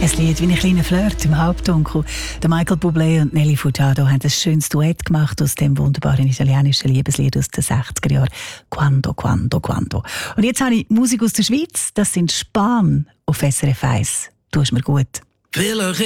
Ein Lied wie ein kleiner Flirt im Halbdunkel. Der Michael Bublé und Nelly Furtado haben ein schönes Duett gemacht aus dem wunderbaren italienischen Liebeslied aus den 60er Jahren. Quando, quando, quando. Und jetzt habe ich Musik aus der Schweiz. Das sind Span auf SRF 1. Du hast mir gut.